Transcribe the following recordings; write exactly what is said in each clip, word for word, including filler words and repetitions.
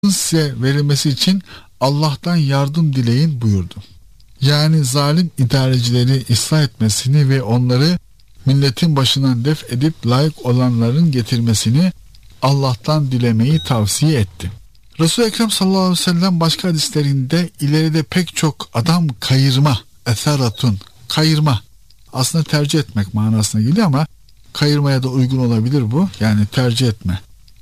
size verilmesi için Allah'tan yardım dileyin buyurdu. Yani zalim idarecileri ıslah etmesini ve onları milletin başından def edip layık olanların getirmesini Allah'tan dilemeyi tavsiye etti. Resul-i Ekrem sallallahu aleyhi ve sellem başka hadislerinde ileride pek çok adam kayırma, eseratun, kayırma, aslında tercih etmek manasına geliyor ama kayırmaya da uygun olabilir bu. Yani tercih etme.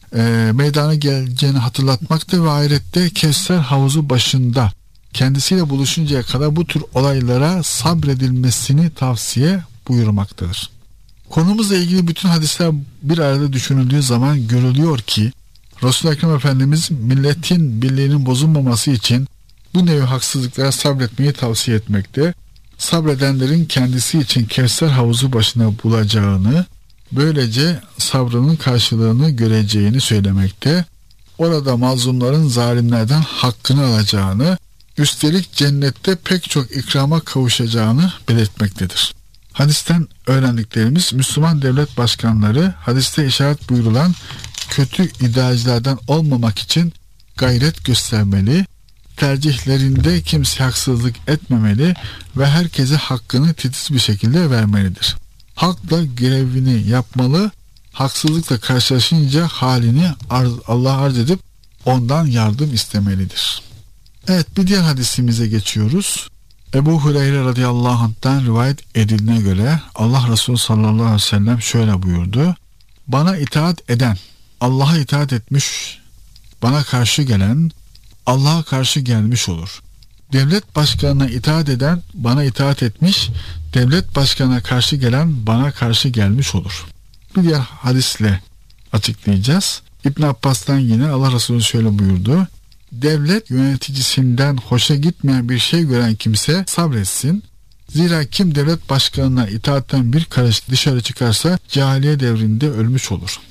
E, meydana geleceğini hatırlatmakta ve ahirette Kevser havuzu başında kendisiyle buluşuncaya kadar bu tür olaylara sabredilmesini tavsiye buyurmaktadır. Konumuzla ilgili bütün hadisler bir arada düşünüldüğü zaman görülüyor ki Resul-i Ekrem Efendimiz milletin birliğinin bozulmaması için bu nevi haksızlıklara sabretmeyi tavsiye etmekte. Sabredenlerin kendisi için Kevser havuzu başına bulacağını, böylece sabrının karşılığını göreceğini söylemekte. Orada mazlumların zalimlerden hakkını alacağını, üstelik cennette pek çok ikrama kavuşacağını belirtmektedir. Hadisten öğrendiklerimiz, Müslüman devlet başkanları hadiste işaret buyurulan kötü idarecilerden olmamak için gayret göstermeli, tercihlerinde kimse haksızlık etmemeli ve herkese hakkını titiz bir şekilde vermelidir. Hakla görevini yapmalı, haksızlıkla karşılaşınca halini Allah'a arz edip ondan yardım istemelidir. Evet, bir diğer hadisimize geçiyoruz. Ebu Hureyre radıyallahu anh'tan rivayet edildiğine göre Allah Resulü sallallahu aleyhi ve sellem şöyle buyurdu. Bana itaat eden, Allah'a itaat etmiş, bana karşı gelen, Allah'a karşı gelmiş olur. Devlet başkanına itaat eden, bana itaat etmiş, devlet başkanına karşı gelen, bana karşı gelmiş olur. Bir diğer hadisle açıklayacağız. İbn Abbas'tan yine Allah Resulü şöyle buyurdu. Devlet yöneticisinden hoşa gitmeyen bir şey gören kimse sabretsin. Zira kim devlet başkanına itaatten bir karış dışarı çıkarsa cahiliye devrinde ölmüş olur.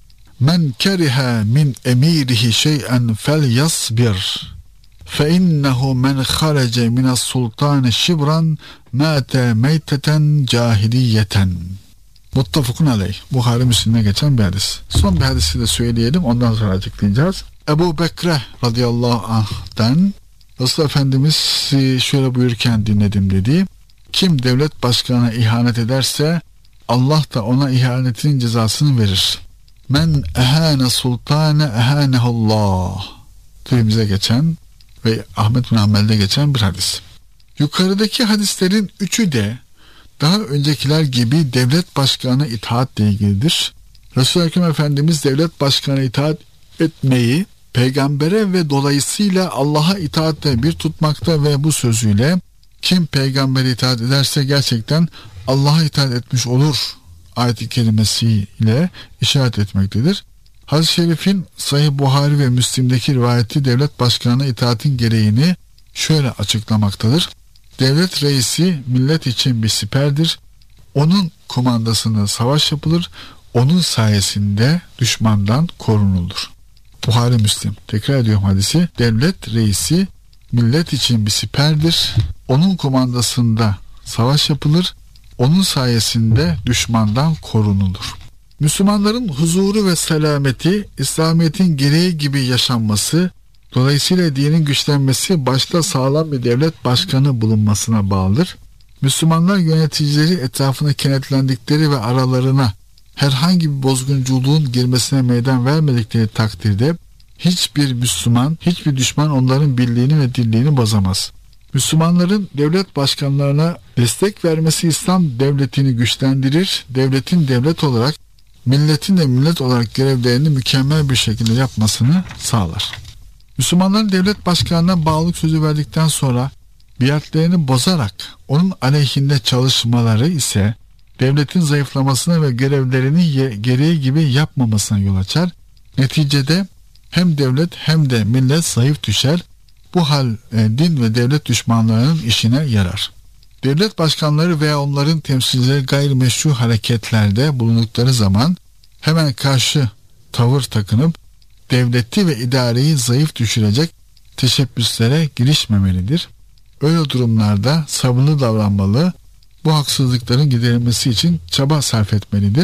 Men keriha min emirihi şey'en fel yasbir. Fe innehu men harece minas sultani şibran mâte meyteten cahiliyeten. Muttafakun aleyh. Buhari Müslim'de geçen bir hadis. Son bir hadisi de söyleyelim, ondan sonra açıklayacağız. Ebu Bekre radıyallahu anh'tan Resul Efendimiz şöyle buyurken dinledim dedi. Kim devlet başkanına ihanet ederse Allah da ona ihanetin cezasını verir. Men ehane sultane ehanehullah. Türümüze geçen ve Ahmet bin Hanbel'de geçen bir hadis. Yukarıdaki hadislerin üçü de daha öncekiler gibi devlet başkanına itaatle ilgilidir. Resul-i Ekrem Efendimiz devlet başkanına itaat etmeyi peygambere ve dolayısıyla Allah'a itaatle bir tutmakta ve bu sözüyle kim peygambere itaat ederse gerçekten Allah'a itaat etmiş olur ayet-i kerimesiyle işaret etmektedir. Hadis-i şerifin Sahih Buhari ve Müslim'deki rivayeti devlet başkanına itaatin gereğini şöyle açıklamaktadır. Devlet reisi millet için bir siperdir. Onun komandasında savaş yapılır. Onun sayesinde düşmandan korunulur. Buhari Müslim. Tekrar ediyorum hadisi. Devlet reisi millet için bir siperdir. Onun komandasında savaş yapılır. Onun sayesinde düşmandan korunulur. Müslümanların huzuru ve selameti, İslamiyet'in gereği gibi yaşanması, dolayısıyla dinin güçlenmesi başta sağlam bir devlet başkanı bulunmasına bağlıdır. Müslümanlar yöneticileri etrafına kenetlendikleri ve aralarına herhangi bir bozgunculuğun girmesine meydan vermedikleri takdirde hiçbir Müslüman, hiçbir düşman onların birliğini ve dirliğini bozamaz. Müslümanların devlet başkanlarına destek vermesi İslam devletini güçlendirir, devletin devlet olarak, milletin de millet olarak görevlerini mükemmel bir şekilde yapmasını sağlar. Müslümanların devlet başkanına bağlılık sözü verdikten sonra biatlerini bozarak onun aleyhinde çalışmaları ise devletin zayıflamasına ve görevlerini gereği gibi yapmamasına yol açar. Neticede hem devlet hem de millet zayıf düşer. Bu hal e, din ve devlet düşmanlarının işine yarar. Devlet başkanları veya onların temsilcileri gayrimeşru hareketlerde bulundukları zaman hemen karşı tavır takınıp devleti ve idareyi zayıf düşürecek teşebbüslere girişmemelidir. Öyle durumlarda sabırlı davranmalı, bu haksızlıkların giderilmesi için çaba sarf etmelidir.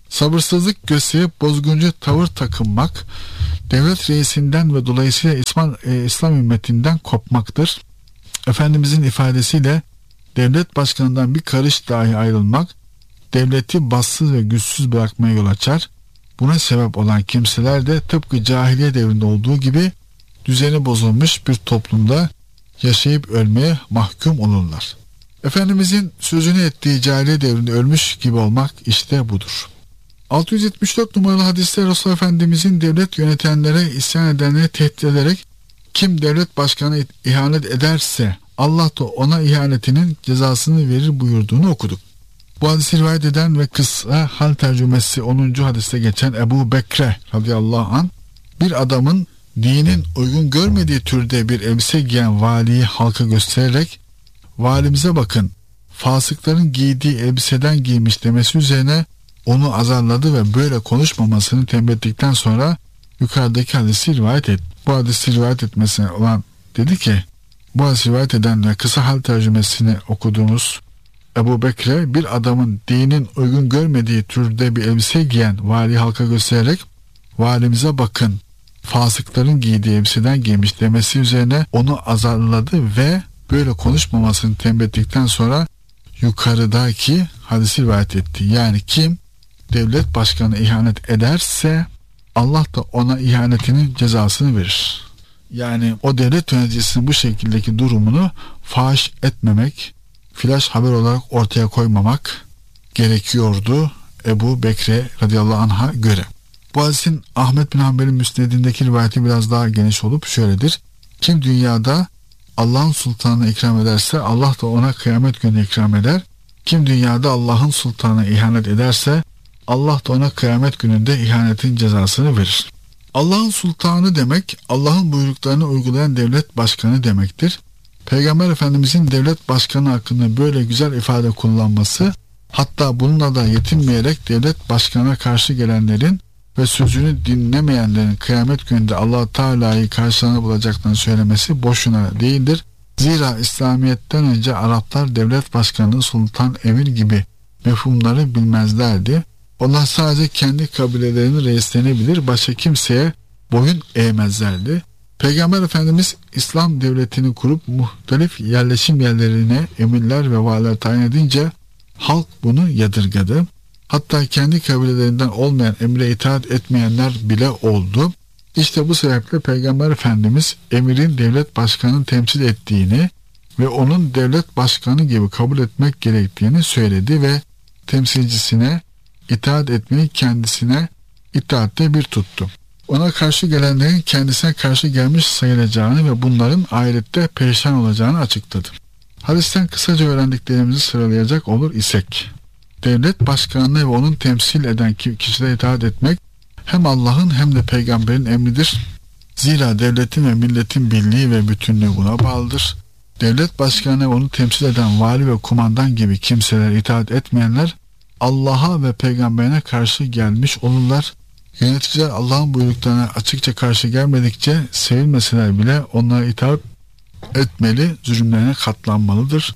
Sabırsızlık gösterip bozguncu tavır takınmak, devlet reisinden ve dolayısıyla İslam, e, İslam ümmetinden kopmaktır. Efendimizin ifadesiyle devlet başkanından bir karış dahi ayrılmak, devleti bassız ve güçsüz bırakmaya yol açar. Buna sebep olan kimseler de tıpkı cahiliye devrinde olduğu gibi düzeni bozulmuş bir toplumda yaşayıp ölmeye mahkum olurlar. Efendimizin sözünü ettiği cahiliye devrinde ölmüş gibi olmak işte budur. altı yüz yetmiş dört numaralı hadiste Resulullah Efendimizin devlet yönetenlere, isyan edenlere tehdit ederek kim devlet başkanı ihanet ederse Allah da ona ihanetinin cezasını verir buyurduğunu okuduk. Bu hadisi rivayet eden ve kısa hal tercümesi onuncu hadiste geçen Ebu Bekre radıyallahu anh, bir adamın dinin uygun görmediği türde bir elbise giyen valiyi halka göstererek valimize bakın, fasıkların giydiği elbiseden giymiş demesi üzerine onu azarladı ve böyle konuşmamasını tembih ettikten sonra yukarıdaki hadisi rivayet et. Bu hadisi rivayet etmesine olan dedi ki, bu hadisi rivayet eden ve kısa hal tercümesini okuduğumuz Ebu Bekre bir adamın dinin uygun görmediği türde bir elbise giyen vali halka göstererek valimize bakın, fasıkların giydiği elbiseden giymiş demesi üzerine onu azarladı ve böyle konuşmamasını tembih ettikten sonra yukarıdaki hadisi rivayet etti. Yani kim devlet başkanı ihanet ederse Allah da ona ihanetinin cezasını verir. Yani o devlet yöneticisinin bu şekildeki durumunu fahiş etmemek, flash haber olarak ortaya koymamak gerekiyordu Ebu Bekre radıyallahu anh'a göre. Bu hadisin Ahmet bin Hanbel'in müsnedindeki rivayeti biraz daha geniş olup şöyledir. Kim dünyada Allah'ın sultanına ikram ederse Allah da ona kıyamet günü ikram eder. Kim dünyada Allah'ın sultanına ihanet ederse Allah da ona kıyamet gününde ihanetin cezasını verir. Allah'ın sultanı demek, Allah'ın buyruklarını uygulayan devlet başkanı demektir. Peygamber Efendimizin devlet başkanı hakkında böyle güzel ifade kullanması, hatta bununla da yetinmeyerek devlet başkanına karşı gelenlerin ve sözünü dinlemeyenlerin kıyamet gününde Allah Teala'yı karşılarına bulacaklarını söylemesi boşuna değildir. Zira İslamiyet'ten önce Araplar devlet başkanı, sultan, emir gibi mefhumları bilmezlerdi. Onlar sadece kendi kabilelerinin reislerini bilir, başka kimseye boyun eğmezlerdi. Peygamber Efendimiz İslam devletini kurup muhtelif yerleşim yerlerine emirler ve valiler tayin edince halk bunu yadırgadı. Hatta kendi kabilelerinden olmayan emre itaat etmeyenler bile oldu. İşte bu sebeple Peygamber Efendimiz emirin devlet başkanını temsil ettiğini ve onun devlet başkanı gibi kabul etmek gerektiğini söyledi ve temsilcisine itaat etmeyi kendisine itaatte bir tuttu. Ona karşı gelenlerin kendisine karşı gelmiş sayılacağını ve bunların ahirette perişan olacağını açıkladı. Hadisten kısaca öğrendiklerimizi sıralayacak olur isek, devlet başkanına ve onun temsil eden kişilere itaat etmek hem Allah'ın hem de peygamberin emridir. Zira devletin ve milletin birliği ve bütünlüğü buna bağlıdır. Devlet başkanına ve onu temsil eden vali ve kumandan gibi kimselere itaat etmeyenler Allah'a ve peygamberine karşı gelmiş olurlar. Yöneticiler Allah'ın buyruklarına açıkça karşı gelmedikçe sevilmeseler bile onlara itaat etmeli, zulümlerine katlanmalıdır.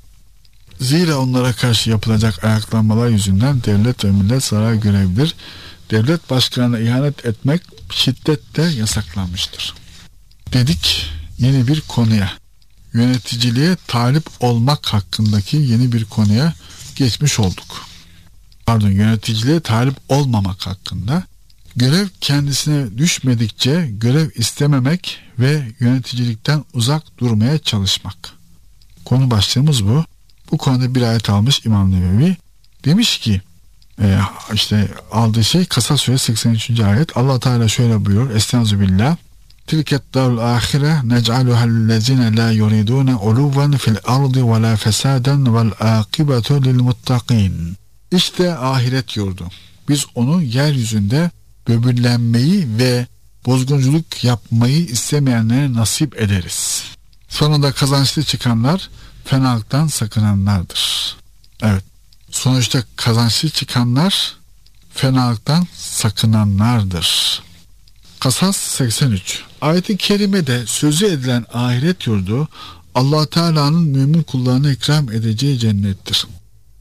Zira onlara karşı yapılacak ayaklanmalar yüzünden devlet ve millet zarar görebilir. Devlet başkanına ihanet etmek şiddetle yasaklanmıştır. Dedik, yeni bir konuya, yöneticiliğe talip olmak hakkındaki yeni bir konuya geçmiş olduk. Pardon, yöneticiliğe talip olmamak hakkında. Görev kendisine düşmedikçe görev istememek ve yöneticilikten uzak durmaya çalışmak. Konu başlığımız bu. Bu konuda bir ayet almış İmam Nevevi. Demiş ki e, işte aldığı şey Kasas Suresi seksen üçüncü ayet. Allah Teala şöyle buyuruyor. Estağfirullah. Tilket darul ahire nec'aluha lillezine la yuridune uluven fil ardı ve la fesaden vel akibetu lil muttaqin. İşte ahiret yurdu. Biz onu yeryüzünde böbürlenmeyi ve bozgunculuk yapmayı istemeyenlere nasip ederiz. Sonunda kazançlı çıkanlar fenalıktan sakınanlardır. Evet. Sonuçta kazançlı çıkanlar fenalıktan sakınanlardır. Kasas seksen üç. Ayet-i kerimede sözü edilen ahiret yurdu Allah Teala'nın mümin kullarına ikram edeceği cennettir.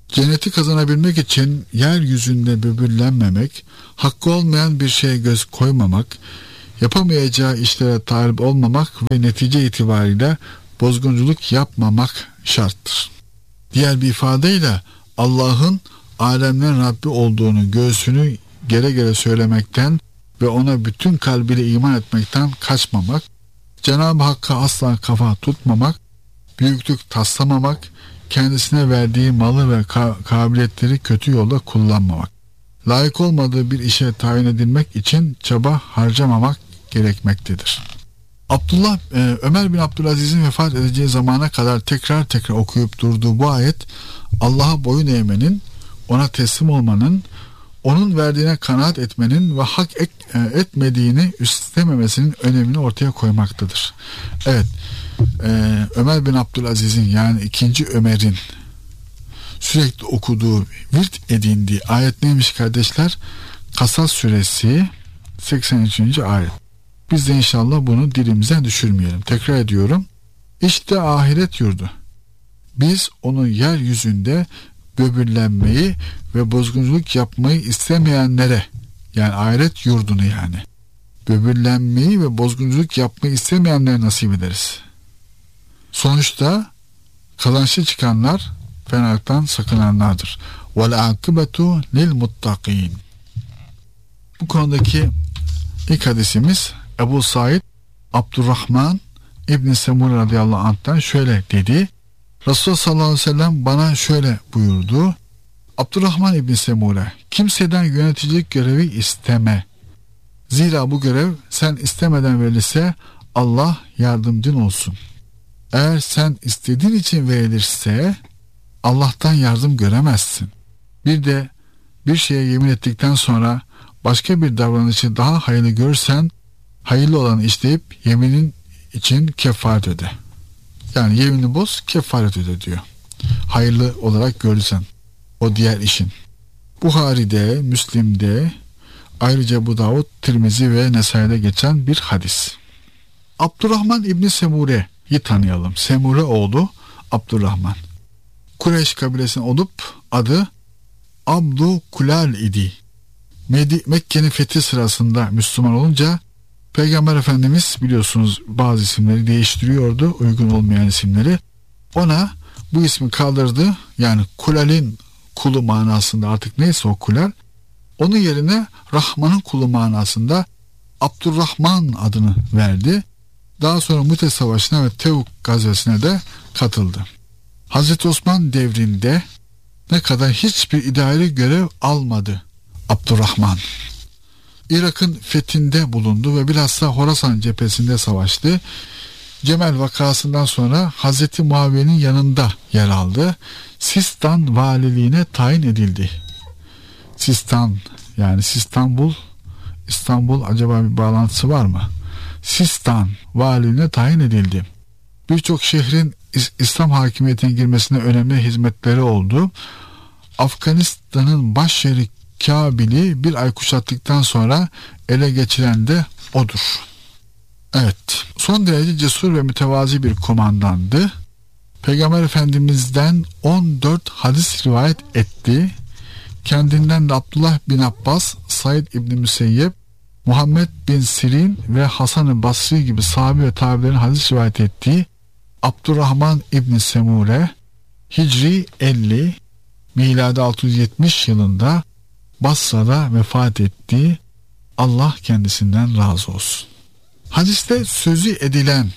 Cenneti kazanabilmek için yeryüzünde böbürlenmemek, hakkı olmayan bir şeye göz koymamak, yapamayacağı işlere talip olmamak ve netice itibariyle bozgunculuk yapmamak şarttır. Diğer bir ifadeyle Allah'ın alemlerin Rabbi olduğunu göğsünü gere gere söylemekten ve ona bütün kalbiyle iman etmekten kaçmamak, Cenab-ı Hakk'a asla kafa tutmamak, büyüklük taslamamak, kendisine verdiği malı ve ka- kabiliyetleri kötü yolda kullanmamak, layık olmadığı bir işe tayin edilmek için çaba harcamamak gerekmektedir. Abdullah e, Ömer bin Abdülaziz'in vefat edeceği zamana kadar tekrar tekrar okuyup durduğu bu ayet, Allah'a boyun eğmenin, ona teslim olmanın, onun verdiğine kanaat etmenin ve hak et, e, etmediğini üstlememesinin önemini ortaya koymaktadır. Evet, e, Ömer bin Abdülaziz'in, yani ikinci Ömer'in sürekli okuduğu, virt edindiği ayet neymiş kardeşler? Kasas suresi seksen üçüncü ayet. Biz de inşallah bunu dilimize düşürmeyelim. Tekrar ediyorum. İşte ahiret yurdu. Biz onu yeryüzünde böbürlenmeyi ve bozgunculuk yapmayı istemeyenlere, yani ahiret yurdunu, yani böbürlenmeyi ve bozgunculuk yapmayı istemeyenlere nasip ederiz. Sonuçta kazançlı çıkanlar fenalıktan sakınanlardır. Vel akıbetu lil muttakin. Bu konudaki ilk hadisimiz Ebu Said Abdurrahman İbn Semur radıyallahu anh'tan şöyle dedi. Resulullah sallallahu aleyhi ve sellem bana şöyle buyurdu. Abdurrahman İbn Semur'e, kimseden yöneticilik görevi isteme. Zira bu görev sen istemeden verilse Allah yardımcın olsun. Eğer sen istediğin için verilirse Allah'tan yardım göremezsin. Bir de bir şeye yemin ettikten sonra başka bir davranışı daha hayırlı görsen hayırlı olanı işleyip yeminin için kefaret öde. Yani yemini boz, kefaret öde diyor. Hayırlı olarak görürsen o diğer işin. Buhari'de, Müslim'de, ayrıca Ebu Davud, Tirmizi ve Nesai'de geçen bir hadis. Abdurrahman İbni Semure'yi tanıyalım. Semure oğlu Abdurrahman. Kureyş kabilesinden olup adı Abdu Kulal idi. Medi- Mekke'nin fethi sırasında Müslüman olunca Peygamber Efendimiz biliyorsunuz bazı isimleri değiştiriyordu, uygun olmayan isimleri. Ona bu ismi kaldırdı, yani Kulal'in kulu manasında, artık neyse o Kulal, onun yerine Rahman'ın kulu manasında Abdurrahman adını verdi. Daha sonra Mute Savaşı'na ve Tevuk gazvesine de katıldı. Hazreti Osman devrinde ne kadar hiçbir idari görev almadı Abdurrahman. Irak'ın fethinde bulundu ve bilhassa Horasan cephesinde savaştı. Cemel vakasından sonra Hazreti Muaviye'nin yanında yer aldı. Sistan valiliğine tayin edildi. Sistan, yani İstanbul, İstanbul acaba bir bağlantısı var mı? Sistan valiliğine tayin edildi. Birçok şehrin İslam hakimiyetine girmesine önemli hizmetleri oldu. Afganistan'ın baş şehri Kabil'i bir ay kuşattıktan sonra ele geçiren de odur. Evet, son derece cesur ve mütevazi bir komandandı. Peygamber Efendimiz'den on dört hadis rivayet etti. Kendinden de Abdullah bin Abbas, Said İbni Müseyyep, Muhammed bin Sirin ve Hasan-ı Basri gibi sahabe ve tabilerin hadis rivayet ettiği Abdurrahman İbni Semure Hicri elli, miladi altı yüz yetmiş yılında Basra'da vefat etti. Allah kendisinden razı olsun. Hadiste sözü edilen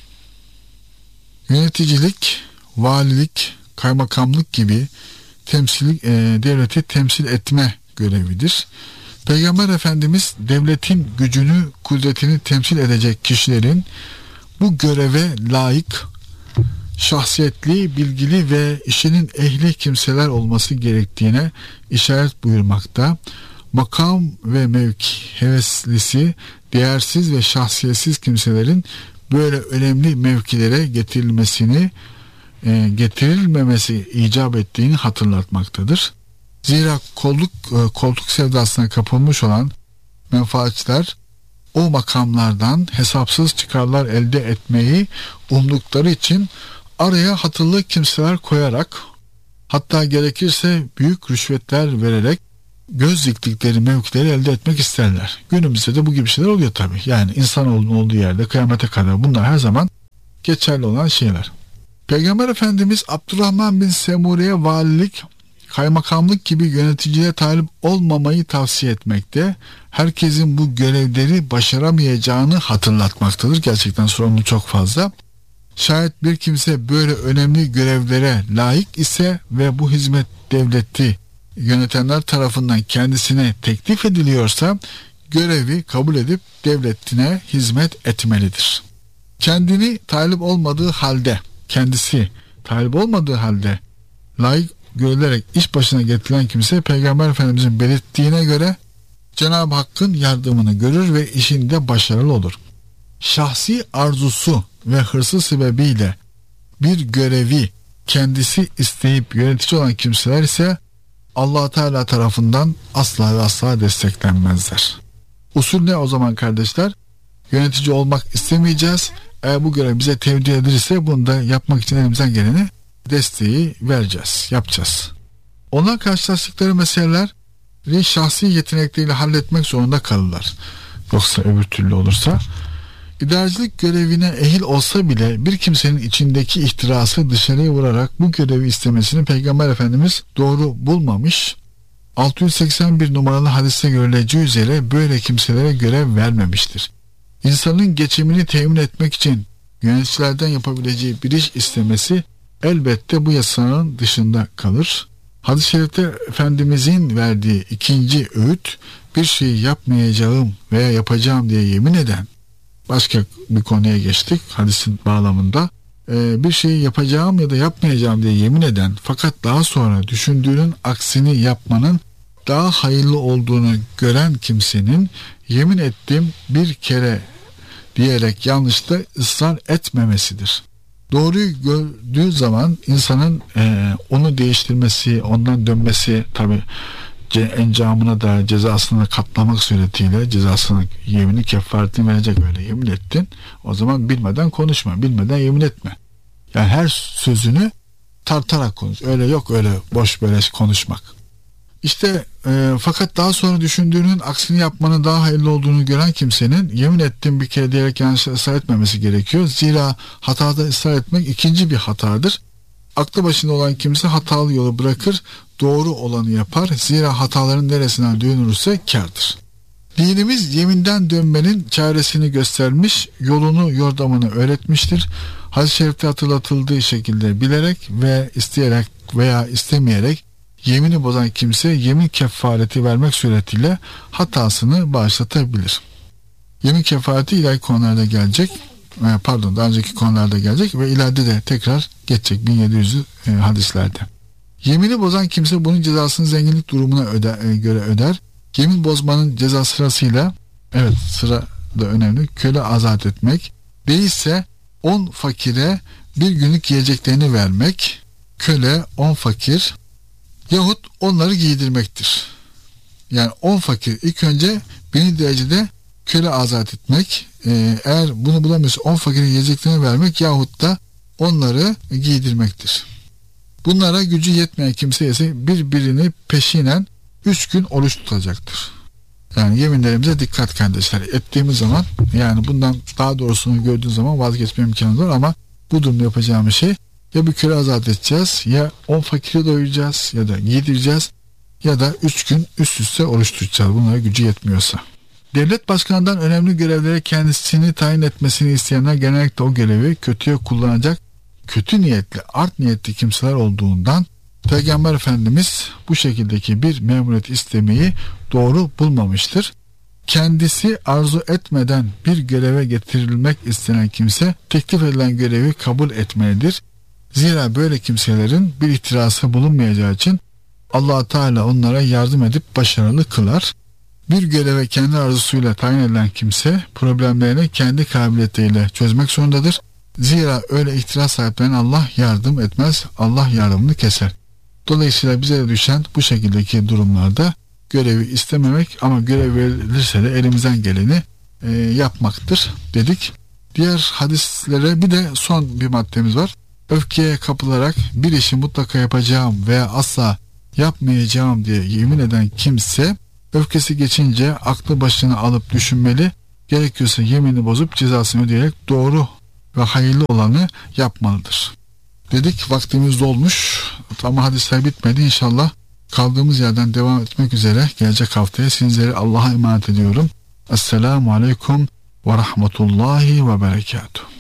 yöneticilik, valilik, kaymakamlık gibi temsil, e, devleti temsil etme görevidir. Peygamber Efendimiz devletin gücünü, kudretini temsil edecek kişilerin bu göreve layık, şahsiyetli, bilgili ve işinin ehli kimseler olması gerektiğine işaret buyurmakta. Makam ve mevki heveslisi, değersiz ve şahsiyetsiz kimselerin böyle önemli mevkilere getirilmesini, e, getirilmemesi icap ettiğini hatırlatmaktadır. Zira koltuk, e, koltuk sevdasına kapılmış olan menfaatçiler o makamlardan hesapsız çıkarlar elde etmeyi umdukları için araya hatırlı kimseler koyarak Hatta gerekirse büyük rüşvetler vererek göz diktikleri mevkileri elde etmek isterler. Günümüzde de bu gibi şeyler oluyor tabii. Yani insanoğlunun olduğu yerde kıyamete kadar bunlar her zaman geçerli olan şeyler. Peygamber Efendimiz Abdurrahman bin Semure'ye valilik, kaymakamlık gibi yöneticiliğe talip olmamayı tavsiye etmekte, herkesin bu görevleri başaramayacağını hatırlatmaktadır. Gerçekten sorumluluğu çok fazla. Şayet bir kimse böyle önemli görevlere layık ise ve bu hizmet devleti yönetenler tarafından kendisine teklif ediliyorsa görevi kabul edip devletine hizmet etmelidir. Kendini talip olmadığı halde, kendisi talip olmadığı halde layık görülerek iş başına getirilen kimse Peygamber Efendimizin belirttiğine göre Cenab-ı Hakk'ın yardımını görür ve işinde başarılı olur. Şahsi arzusu ve hırsı sebebiyle bir görevi kendisi isteyip yönetici olan kimseler ise Allah Teala tarafından asla ve asla desteklenmezler. Usul ne o zaman kardeşler? Yönetici olmak istemeyeceğiz. Eğer bu görev bize tevdi edilirse bunu da yapmak için elimizden geleni desteği vereceğiz, yapacağız. Onlar karşılaştıkları meseleleri şahsi yetenekleriyle halletmek zorunda kalırlar. Yoksa öbür türlü olursa İdarecilik görevine ehil olsa bile bir kimsenin içindeki ihtirası dışarıya vurarak bu görevi istemesini Peygamber Efendimiz doğru bulmamış. altı yüz seksen bir numaralı hadiste görüleceği üzere böyle kimselere görev vermemiştir. İnsanın geçimini temin etmek için yöneticilerden yapabileceği bir iş istemesi elbette bu yasanın dışında kalır. Hadis-i şerifte Efendimizin verdiği ikinci öğüt, bir şeyi yapmayacağım veya yapacağım diye yemin eden, başka bir konuya geçtik hadisin bağlamında, ee, bir şeyi yapacağım ya da yapmayacağım diye yemin eden fakat daha sonra düşündüğünün aksini yapmanın daha hayırlı olduğunu gören kimsenin yemin ettim bir kere diyerek yanlışta ısrar etmemesidir. Doğruyu gördüğü zaman insanın e, onu değiştirmesi, ondan dönmesi, tabi encamına da cezasını katlamak suretiyle cezasını, yemini, kefaretini verecek. Öyle yemin ettin, o zaman bilmeden konuşma, bilmeden yemin etme. Yani her sözünü tartarak konuş. Öyle yok öyle boş beleş konuşmak. İşte e, fakat daha sonra düşündüğünün aksini yapmanın daha hayırlı olduğunu gören kimsenin yemin ettiğim bir kere diyerek yanlış ısrar etmemesi gerekiyor. Zira hatada ısrar etmek ikinci bir hatadır. Aklı başında olan kimse hatalı yolu bırakır, doğru olanı yapar. Zira hataların neresinden dönülürse kârdır. Dinimiz yeminden dönmenin çaresini göstermiş, yolunu, yordamını öğretmiştir. Hadis-i şerifte hatırlatıldığı şekilde bilerek ve isteyerek veya istemeyerek yemini bozan kimse yemin kefareti vermek suretiyle hatasını bağışlatabilir. Yemin kefareti ileriki konularda gelecek. Pardon daha önceki konularda gelecek ve ileride de tekrar geçecek bin yedi yüzlü e, hadislerde. Yemini bozan kimse bunun cezasını zenginlik durumuna öder, e, göre öder. Yemin bozmanın ceza sırasıyla, evet sıra da önemli, köle azat etmek, değilse on fakire bir günlük yiyeceklerini vermek, köle on fakir yahut onları giydirmektir. Yani on fakir ilk önce birinci derecede köle azat etmek, ee, eğer bunu bulamıyorsa on fakirin yiyeceklerini vermek yahut da onları giydirmektir. Bunlara gücü yetmeyen kimse ise birbirini peşinen üç gün oruç tutacaktır. Yani yeminlerimize dikkat kardeşler. Ettiğimiz zaman, yani bundan daha doğrusunu gördüğün zaman vazgeçme imkanı var ama bu durumda yapacağımız şey ya bir köle azat edeceğiz, ya on fakiri doyuracağız ya da giydireceğiz ya da üç gün üst üste oruç tutacağız. Bunlara gücü yetmiyorsa. Devlet başkanından önemli görevlere kendisini tayin etmesini isteyenler genellikle o görevi kötüye kullanacak kötü niyetli, art niyetli kimseler olduğundan Peygamber Efendimiz bu şekildeki bir memuriyet istemeyi doğru bulmamıştır. Kendisi arzu etmeden bir göreve getirilmek istenen kimse teklif edilen görevi kabul etmelidir. Zira böyle kimselerin bir ihtirası bulunmayacağı için Allah Teala onlara yardım edip başarılı kılar. Bir göreve kendi arzusuyla tayin edilen kimse problemlerini kendi kabiliyetiyle çözmek zorundadır. Zira öyle ihtiras sahiplerine Allah yardım etmez, Allah yardımını keser. Dolayısıyla bize düşen bu şekildeki durumlarda görevi istememek ama görev verilirse de elimizden geleni e, yapmaktır dedik. Diğer hadislere bir de son bir maddemiz var. öfkeye kapılarak bir işi mutlaka yapacağım veya asla yapmayacağım diye yemin eden kimse öfkesi geçince aklı başına alıp düşünmeli, gerekiyorsa yemini bozup cezasını ödeyerek doğru ve hayırlı olanı yapmalıdır. Dedik, vaktimiz dolmuş ama hadisler bitmedi. İnşallah kaldığımız yerden devam etmek üzere gelecek haftaya sizleri Allah'a emanet ediyorum. Esselamu Aleyküm ve Rahmetullahi ve Berekatuhu.